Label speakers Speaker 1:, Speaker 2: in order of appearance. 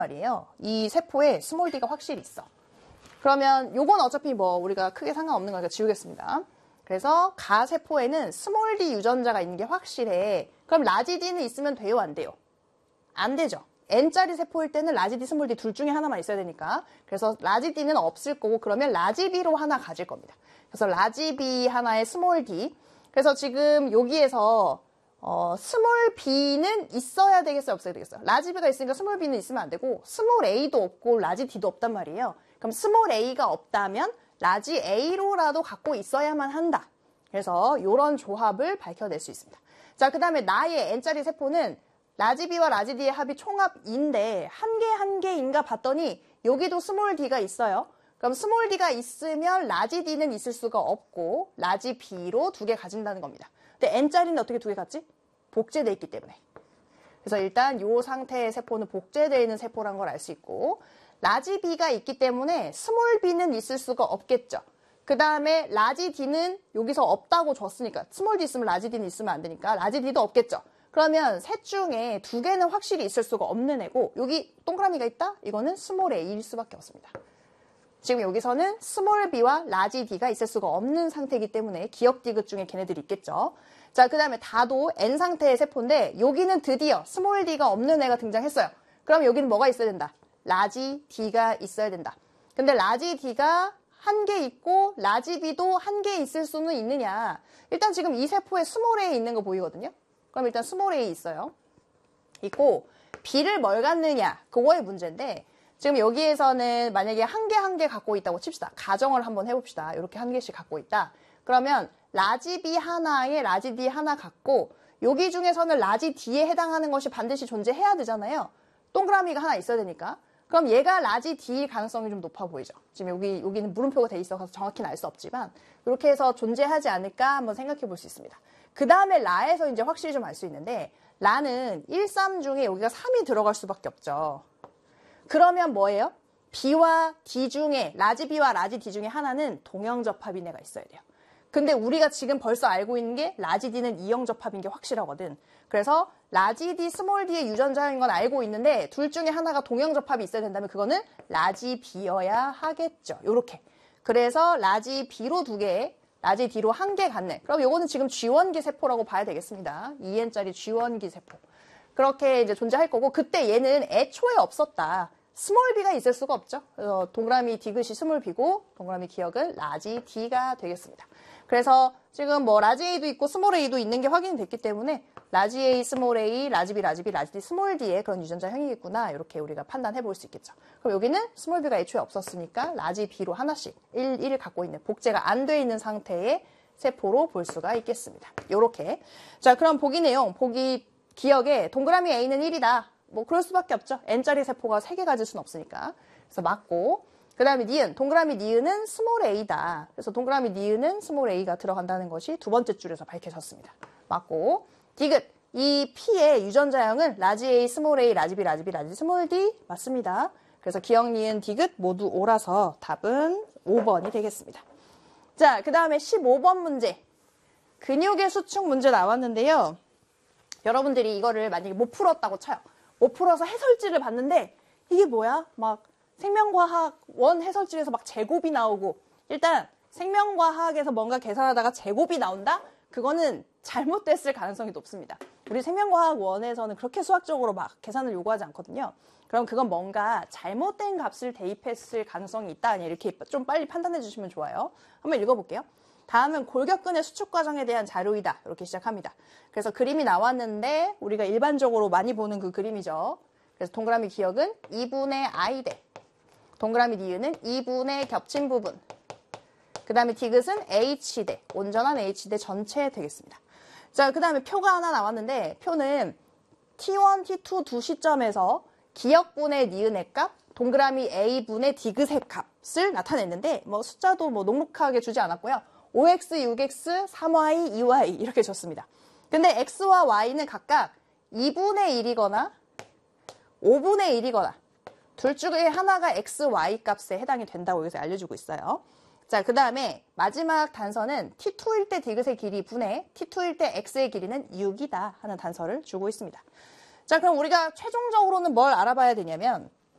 Speaker 1: 말이에요. 이 세포에 스몰 d가 확실히 있어. 그러면 요건 어차피 뭐 우리가 크게 상관없는 거니까 지우겠습니다. 그래서 가세포에는 스몰 d 유전자가 있는 게 확실해. 그럼 라지 d는 있으면 돼요, 안 돼요? 안 되죠. N자리 세포일 때는 라지 D, 스몰 d 둘 중에 하나만 있어야 되니까. 그래서 라지 d는 없을 거고 그러면 라지 b로 하나 가질 겁니다. 그래서 라지 b 하나에 스몰 d. 그래서 지금 여기에서 스몰 b는 있어야 되겠어요, 없어야 되겠어요? 라지 b가 있으니까 스몰 b는 있으면 안 되고 스몰 a도 없고 라지 d도 없단 말이에요. 그럼 스몰 a가 없다면 라지 a로라도 갖고 있어야만 한다. 그래서 이런 조합을 밝혀낼 수 있습니다. 자, 그 다음에 나의 N자리 세포는 라지 b와 라지 d의 합이 총합인데 한 개인가 봤더니 여기도 스몰 d가 있어요. 그럼 스몰 d가 있으면 라지 d는 있을 수가 없고 라지 b로 두 개 가진다는 겁니다. 근데 N자리는 어떻게 두 개 같지? 복제되어 있기 때문에. 그래서 일단 이 상태의 세포는 복제되어 있는 세포란 걸 알 수 있고 라지 b가 있기 때문에 스몰 b는 있을 수가 없겠죠. 그 다음에 라지 d는 여기서 없다고 줬으니까 스몰 d 있으면 라지 d는 있으면 안 되니까 라지 d도 없겠죠. 그러면 셋 중에 두 개는 확실히 있을 수가 없는 애고 여기 동그라미가 있다? 이거는 스몰 a일 수밖에 없습니다. 지금 여기서는 스몰 b와 라지 d가 있을 수가 없는 상태이기 때문에 기억 디귿 중에 걔네들이 있겠죠. 자, 그 다음에 다도 N 상태의 세포인데 여기는 드디어 스몰 d가 없는 애가 등장했어요. 그럼 여기는 뭐가 있어야 된다? 라지 d가 있어야 된다. 근데 라지 d가 한 개 있고 라지 b도 한 개 있을 수는 있느냐? 일단 지금 이 세포에 스몰 a 있는 거 보이거든요. 그럼 일단 스몰 a 있어요. 있고 b를 뭘 갖느냐? 그거의 문제인데 지금 여기에서는 만약에 한 개 갖고 있다고 칩시다. 가정을 한번 해봅시다. 이렇게 한 개씩 갖고 있다. 그러면 라지 b 하나에 라지 d 하나 갖고 여기 중에서는 라지 d에 해당하는 것이 반드시 존재해야 되잖아요. 동그라미가 하나 있어야 되니까. 그럼 얘가 라지 d일 가능성이 좀 높아 보이죠. 지금 여기는 물음표가 돼 있어서 정확히는 알 수 없지만 이렇게 해서 존재하지 않을까 한번 생각해 볼 수 있습니다. 그 다음에 라에서 이제 확실히 좀 알 수 있는데 라는 1, 3 중에 여기가 3이 들어갈 수밖에 없죠. 그러면 뭐예요? b와 d 중에 라지 b와 라지 d 중에 하나는 동형접합인 애가 있어야 돼요. 근데 우리가 지금 벌써 알고 있는 게 라지 d는 이형접합인 게 확실하거든. 그래서 라지 d, 스몰 d의 유전자인 건 알고 있는데 둘 중에 하나가 동형접합이 있어야 된다면 그거는 라지 b여야 하겠죠. 요렇게. 그래서 라지 b로 두 개, 라지 d로 한 개 갖네. 그럼 요거는 지금 G1기 세포라고 봐야 되겠습니다. 2N짜리 G1기 세포. 그렇게 이제 존재할 거고 그때 얘는 애초에 없었다. 스몰 b가 있을 수가 없죠. 그래서 동그라미 디귿이 스몰 b고 동그라미 기억은 라지 d가 되겠습니다. 그래서 지금 뭐 라지 a도 있고 스몰 a도 있는 게 확인이 됐기 때문에 라지 a, 스몰 a, 라지 b, 라지 b, 라지 d, 스몰 d의 그런 유전자형이겠구나 이렇게 우리가 판단해 볼 수 있겠죠. 그럼 여기는 스몰 b가 애초에 없었으니까 라지 b로 하나씩 1을 갖고 있는 복제가 안 돼 있는 상태의 세포로 볼 수가 있겠습니다. 요렇게. 자, 그럼 보기 내용, 보기 기억에 동그라미 a는 1이다. 뭐 그럴 수밖에 없죠. N자리 세포가 3개 가질 수는 없으니까. 그래서 맞고 그 다음에 니은, 동그라미 니은은 스몰 a다. 그래서 동그라미 니은은 스몰 a가 들어간다는 것이 두 번째 줄에서 밝혀졌습니다. 맞고 디귿, 이 P의 유전자형은 라지 a, 스몰 a, 라지 b, 라지 b, 라지 스몰 d 맞습니다. 그래서 기억, 니은, 디귿 모두 O라서 답은 5번이 되겠습니다. 자, 그 다음에 15번 문제. 근육의 수축 문제 나왔는데요. 여러분들이 이거를 만약에 못 풀었다고 쳐요. 못 풀어서 해설지를 봤는데 이게 뭐야? 막 생명과학 원 해설지에서 막 제곱이 나오고 일단 생명과학에서 뭔가 계산하다가 제곱이 나온다? 그거는 잘못됐을 가능성이 높습니다. 우리 생명과학 원에서는 그렇게 수학적으로 막 계산을 요구하지 않거든요. 그럼 그건 뭔가 잘못된 값을 대입했을 가능성이 있다. 이렇게 좀 빨리 판단해 주시면 좋아요. 한번 읽어볼게요. 다음은 골격근의 수축 과정에 대한 자료이다. 이렇게 시작합니다. 그래서 그림이 나왔는데 우리가 일반적으로 많이 보는 그 그림이죠. 그래서 동그라미 기억은 2분의 i대. 동그라미 니은은 2분의 겹친 부분. 그 다음에 디귿은 h대. 온전한 h대 전체 되겠습니다. 자, 그 다음에 표가 하나 나왔는데 표는 t1, t2 두 시점에서 기억분의 니은의 값, 동그라미 a분의 디귿의 값을 나타냈는데 뭐 숫자도 뭐 넉넉하게 주지 않았고요. 5x, 6x, 3y, 2y 이렇게 줬습니다. 근데 x와 y는 각각 2분의 1이거나 5분의 1이거나 둘 중에 하나가 x, y 값에 해당이 된다고 여기서 알려주고 있어요. 자, 그 다음에 마지막 단서는 t2일 때 디귿의 길이 분의 t2일 때 x의 길이는 6이다 하는 단서를 주고 있습니다. 자, 그럼 우리가 최종적으로는 뭘 알아봐야 되냐면